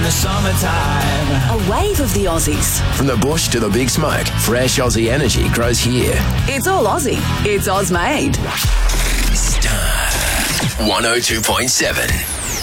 the summertime. A wave of the Aussies. From the bush to the big smoke, fresh Aussie energy grows here. It's all Aussie. It's Oz made. Star 102.7.